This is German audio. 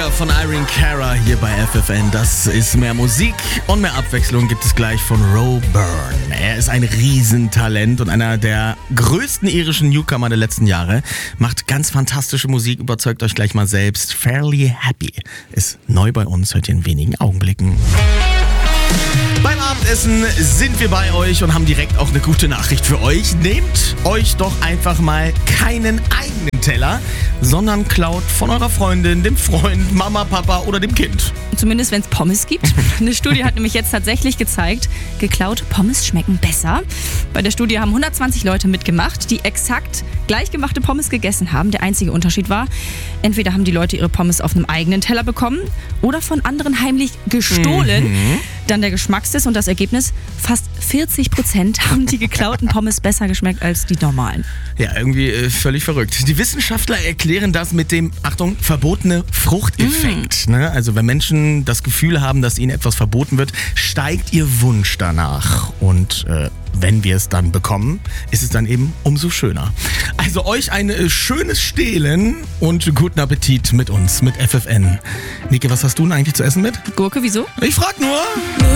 Von Irene Cara hier bei FFN. Das ist mehr Musik und mehr Abwechslung gibt es gleich von Roe Byrne. Er ist ein Riesentalent und einer der größten irischen Newcomer der letzten Jahre. Macht ganz fantastische Musik, überzeugt euch gleich mal selbst. Fairly Happy ist neu bei uns, hört ihr in wenigen Augenblicken. Beim Abendessen sind wir bei euch und haben direkt auch eine gute Nachricht für euch. Nehmt euch doch einfach mal keinen eigenen Teller, sondern klaut von eurer Freundin, dem Freund, Mama, Papa oder dem Kind. Zumindest wenn es Pommes gibt. Eine Studie hat nämlich jetzt tatsächlich gezeigt, geklaute Pommes schmecken besser. Bei der Studie haben 120 Leute mitgemacht, die exakt gleich gemachte Pommes gegessen haben. Der einzige Unterschied war, entweder haben die Leute ihre Pommes auf einem eigenen Teller bekommen oder von anderen heimlich gestohlen. Dann der Geschmackstest und das Ergebnis, fast 40% haben die geklauten Pommes besser geschmeckt als die normalen. Ja, irgendwie völlig verrückt. Die Wissenschaftler erklären das mit dem, Achtung, verbotene Fruchteffekt. Ne? Also wenn Menschen das Gefühl haben, dass ihnen etwas verboten wird, steigt ihr Wunsch danach. Und wenn wir es dann bekommen, ist es dann eben umso schöner. Also euch ein schönes Stehlen und guten Appetit mit uns, mit FFN. Nike, was hast du denn eigentlich zu essen mit? Gurke, wieso? Ich frag nur.